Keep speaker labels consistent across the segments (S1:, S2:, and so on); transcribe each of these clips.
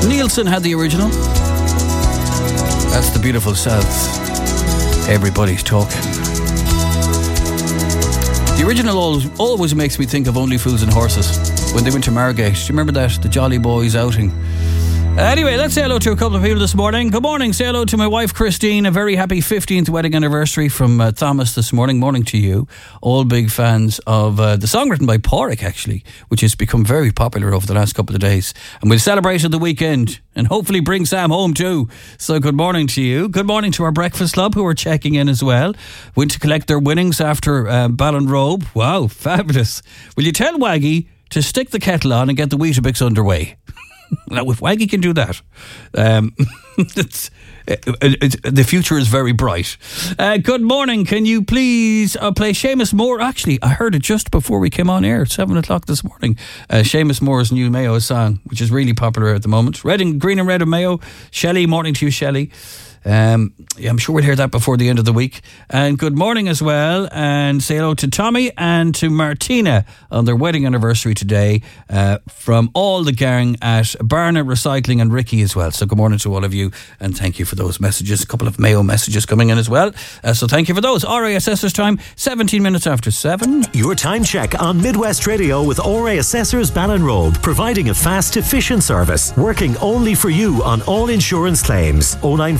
S1: Nielsen had the original. That's the beautiful South. Everybody's talking. The original always makes me think of Only Fools and Horses when they went to Margate. Do you remember that? The Jolly Boys outing. Anyway, let's say hello to a couple of people this morning. Good morning. Say hello to my wife, Christine. A very happy 15th wedding anniversary from Thomas this morning. Morning to you. All big fans of the song written by Pádraig, actually, which has become very popular over the last couple of days. And we'll celebrate at the weekend and hopefully bring Sam home too. So good morning to you. Good morning to our breakfast club who are checking in as well. Went to collect their winnings after Ballinrobe. Wow, fabulous. Will you tell Waggy to stick the kettle on and get the Weetabix underway? Now, if Waggy can do that, the future is very bright. Good morning. Can you please play Seamus Moore? Actually, I heard it just before we came on air, 7 o'clock this morning. Seamus Moore's new Mayo song, which is really popular at the moment. Green and Red of Mayo. Shelley, morning to you, Shelley. I'm sure we'll hear that before the end of the week. And good morning as well, and say hello to Tommy and to Martina on their wedding anniversary today, from all the gang at Barna Recycling and Ricky as well. So good morning to all of you, and thank you for those messages. A couple of Mayo messages coming in as well, so thank you for those. RA Assessors time, 17 minutes after 7.
S2: Your time check on Midwest Radio with RA Assessors Ballinrobe, providing a fast, efficient service, working only for you on all insurance claims.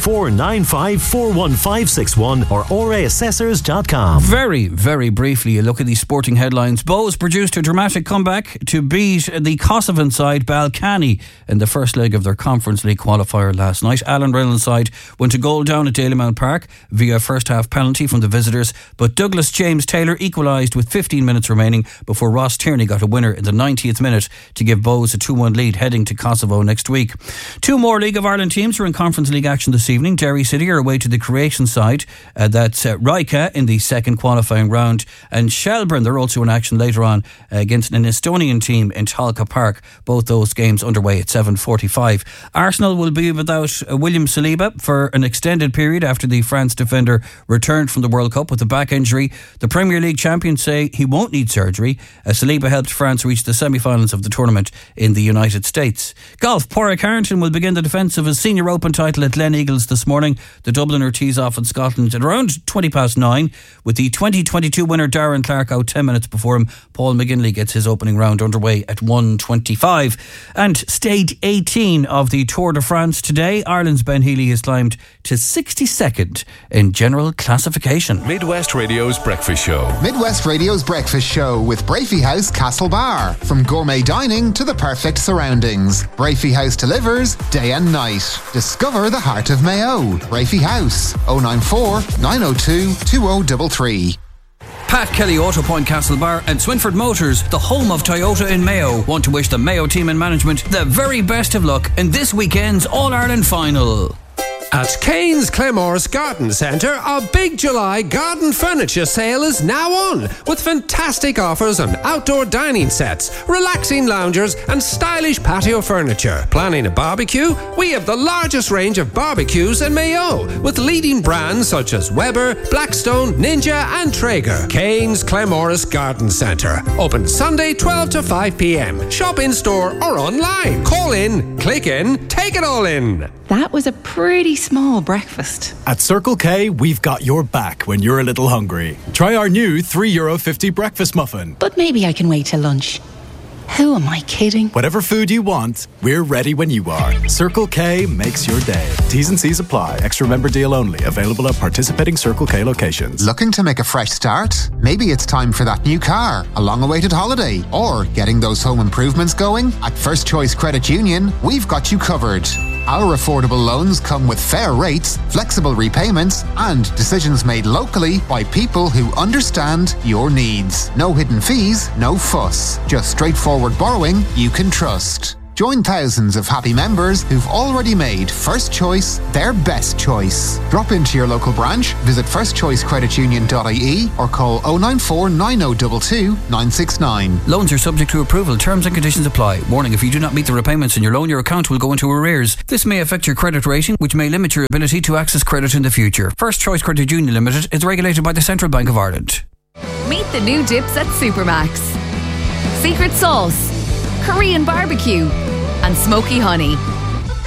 S2: 09495415561 or oraassessors.com.
S1: Very, very briefly, a look at these sporting headlines. Bohs produced a dramatic comeback to beat the Kosovan side Balkany in the first leg of their Conference League qualifier last night. Alan Reynolds' side went a goal down at Dalymount Park via first half penalty from the visitors, but Douglas James Taylor equalised with 15 minutes remaining before Ross Tierney got a winner in the 90th minute to give Bohs a 2-1 lead heading to Kosovo next week. Two more League of Ireland teams are in Conference League action this evening. Derry City are away to the Croatian side. That's Rijeka in the second qualifying round. And Shelbourne, they're also in action later on against an Estonian team in Talca Park. Both those games underway at 7:45. Arsenal will be without William Saliba for an extended period after the France defender returned from the World Cup with a back injury. The Premier League champions say he won't need surgery. Saliba helped France reach the semi-finals of the tournament in the United States. Golf, Pádraig Harrington will begin the defence of his Senior Open title at Glen Eagles this morning. The Dubliner tees off in Scotland at around 9:20 with the 2022 winner Darren Clark out 10 minutes before him. Paul McGinley gets his opening round underway at 1:25. And stage 18 of the Tour de France today, Ireland's Ben Healy has climbed to 62nd in general classification.
S3: Midwest Radio's Breakfast Show.
S4: Midwest Radio's Breakfast Show with Brafey House Castlebar. From gourmet dining to the perfect surroundings, Brafey House delivers day and night. Discover the heart of Mayo. Brafey House, 094 902 2033.
S1: Pat Kelly, Auto Point Castlebar and Swinford Motors, the home of Toyota in Mayo, want to wish the Mayo team and management the very best of luck in this weekend's All-Ireland final.
S5: At Kane's Clemor's Garden Centre, a big July garden furniture sale is now on, with fantastic offers on outdoor dining sets, relaxing loungers and stylish patio furniture. Planning a barbecue? We have the largest range of barbecues in Mayo, with leading brands such as Weber, Blackstone, Ninja and Traeger. Kane's Clemor's Garden Centre, open Sunday 12 to 5 p.m. Shop in store or online. Call in, click in, take it all in.
S6: That was a pretty small breakfast.
S7: At Circle K, we've got your back when you're a little hungry. Try our new €3.50 breakfast muffin.
S6: But maybe I can wait till lunch. Who am I kidding?
S7: Whatever food you want, we're ready when you are. Circle K makes your day. T's and C's apply. Extra member deal only. Available at participating Circle K locations.
S4: Looking to make a fresh start? Maybe it's time for that new car, a long-awaited holiday, or getting those home improvements going? At First Choice Credit Union, we've got you covered. Our affordable loans come with fair rates, flexible repayments, and decisions made locally by people who understand your needs. No hidden fees, no fuss. Just straightforward borrowing you can trust. Join thousands of happy members who've already made First Choice their best choice. Drop into your local branch, visit firstchoicecreditunion.ie or call 094 9022 969.
S1: Loans are subject to approval. Terms and conditions apply. Warning, if you do not meet the repayments in your loan, your account will go into arrears. This may affect your credit rating, which may limit your ability to access credit in the future. First Choice Credit Union Limited is regulated by the Central Bank of Ireland.
S8: Meet the new dips at Supermax. Secret sauce, Korean barbecue and smoky honey.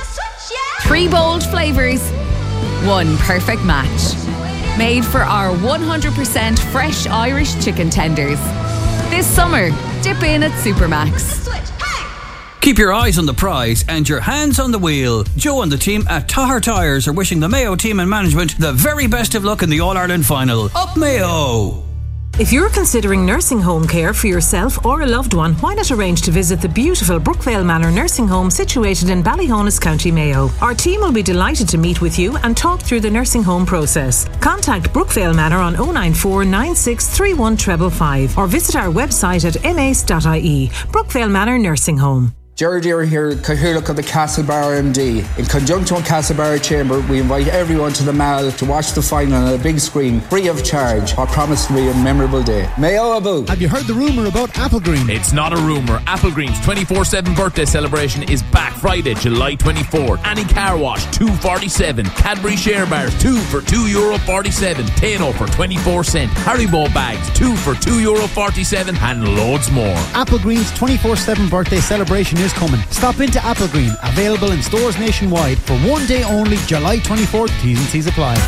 S8: 3 bold flavours, 1 perfect match. Made for our 100% fresh Irish chicken tenders. This summer, dip in at Supermax.
S1: Keep your eyes on the prize and your hands on the wheel. Joe and the team at Tahar Tyres are wishing the Mayo team and management the very best of luck in the All-Ireland final. Up Mayo!
S9: If you're considering nursing home care for yourself or a loved one, why not arrange to visit the beautiful Brookvale Manor Nursing Home situated in Ballyhonus, County Mayo. Our team will be delighted to meet with you and talk through the nursing home process. Contact Brookvale Manor on 094 9631 555 or visit our website at mace.ie. Brookvale Manor Nursing Home.
S10: Jerry Deere here, Cathaoirleach of the Castlebar MD. In conjunction with Castlebar Chamber, we invite everyone to the Mall to watch the final on a big screen, free of charge. What promised to be a memorable day. Mayo Abu.
S11: Have you heard the rumour about Applegreen?
S12: It's not a rumour. Applegreen's 24/7 birthday celebration is back Friday, July 24th. Annie Car Wash, $2.47. Cadbury Share Bars, 2 for €2.47. Tano for 24¢. Haribo bags, 2 for €2.47. And loads more.
S11: Applegreen's 24/7 birthday celebration is coming. Stop into Applegreen, available in stores nationwide for one day only, July 24th. T's and C's apply.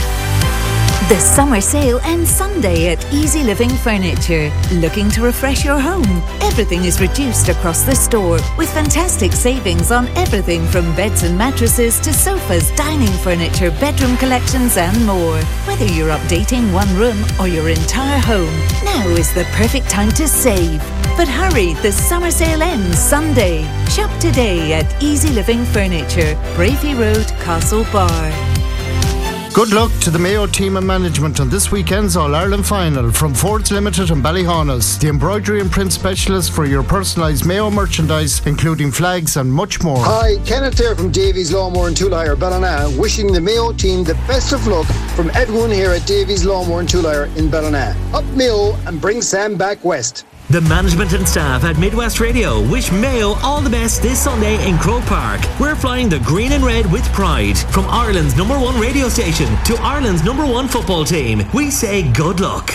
S13: The summer sale ends Sunday at Easy Living Furniture. Looking to refresh your home? Everything is reduced across the store with fantastic savings on everything from beds and mattresses to sofas, dining furniture, bedroom collections and more. Whether you're updating one room or your entire home, now is the perfect time to save. But hurry, the summer sale ends Sunday. Shop today at Easy Living Furniture, Brafey Road, Castle Bar.
S14: Good luck to the Mayo team and management on this weekend's All-Ireland final from Fords Limited and Ballyhonus, the embroidery and print specialist for your personalised Mayo merchandise, including flags and much more.
S15: Hi, Kenneth here from Davies Lawnmower and Tool Hire, Ballina, wishing the Mayo team the best of luck from everyone here at Davies Lawnmower and Tool Hire in Ballina. Up Mayo and bring Sam back west.
S2: The management and staff at Midwest Radio wish Mayo all the best this Sunday in Croke Park. We're flying the green and red with pride. From Ireland's #1 radio station to Ireland's #1 football team, we say good luck.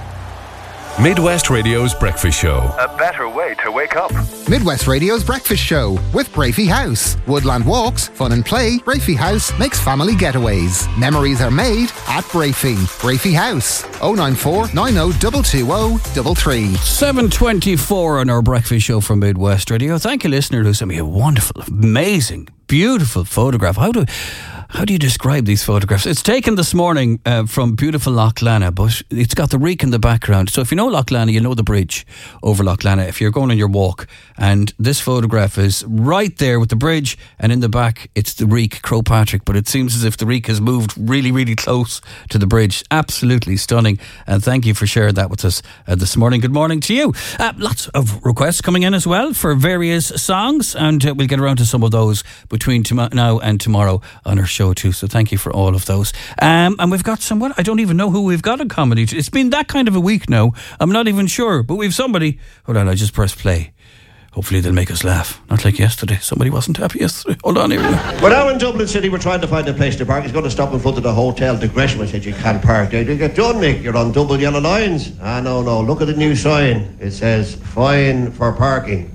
S3: Midwest Radio's Breakfast Show.
S4: A better way to wake up. Midwest Radio's Breakfast Show with Brafey House. Woodland walks, fun and play. Brafey House makes family getaways. Memories are made at Brafey. Brafey House. 094 90 220
S1: 7:24 on our Breakfast Show from Midwest Radio. Thank you, listener, who sent me a wonderful, amazing, beautiful photograph. How do you describe these photographs? It's taken this morning from beautiful Loch Lana, but it's got the Reek in the background. So if you know Loch Lana, you know the bridge over Loch Lana if you're going on your walk. And this photograph is right there with the bridge, and in the back it's the Reek, Croagh Patrick, but it seems as if the Reek has moved really, really close to the bridge. Absolutely stunning. And thank you for sharing that with us this morning. Good morning to you. Lots of requests coming in as well for various songs, and we'll get around to some of those between now and tomorrow on our show too, so thank you for all of those. And we've got someone, I don't even know who we've got in comedy. It's been that kind of a week now, I'm not even sure, but we've somebody. Hold on, I just press play. Hopefully they'll make us laugh. Not like yesterday. Somebody wasn't happy yesterday. Hold on, here we go.
S16: We're now in Dublin City. We're trying to find a place to park. He's going to stop in front of the Hotel de Gresham. I said, you can't park there. You get done, Mick. You're on double yellow lines. No. Look at the new sign. It says, fine for parking.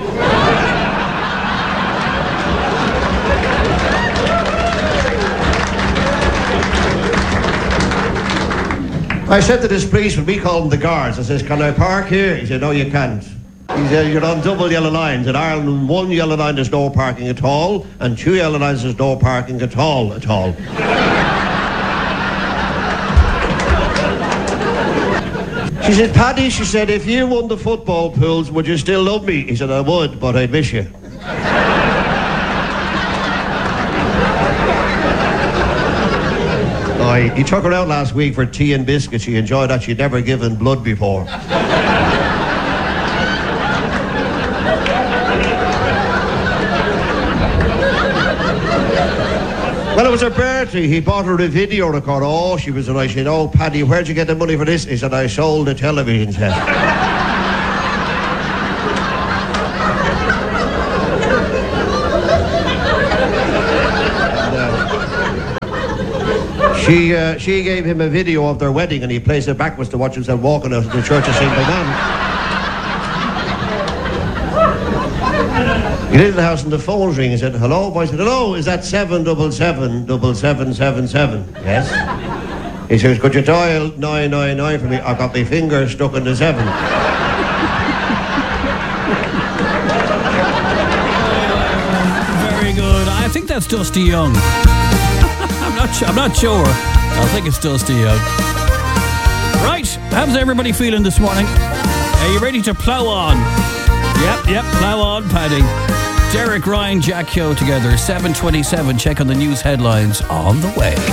S16: I said to this policeman, we call them the guards. I says, can I park here? He said, no, you can't. He said, you're on double yellow lines. In Ireland, 1 yellow line there's no parking at all, and 2 yellow lines there's no parking at all. She said, Paddy, she said, if you won the football pools, would you still love me? He said, I would, but I'd miss you. He took her out last week for tea and biscuits. She enjoyed that. She'd never given blood before. Well, it was her birthday. He bought her a video recorder. Oh, she was nice. She said, oh, Paddy, where'd you get the money for this? He said, I sold a television set. She gave him a video of their wedding, and he plays it backwards to watch himself walking out of the Church of St. Bernard. He did the house and the phone's ring. He said, hello? Boy said, hello, is that 777-7777? Yes. He says, could you dial 999 for me? I've got my finger stuck in the 7.
S1: Very good. I think that's Dusty Young. I'm not sure. I think it's Dusty Young. Right, how's everybody feeling this morning? Are you ready to plough on? Yep, plough on, Paddy. Derek, Ryan, Jack Keogh together, 7:27. Check on the news headlines on the way.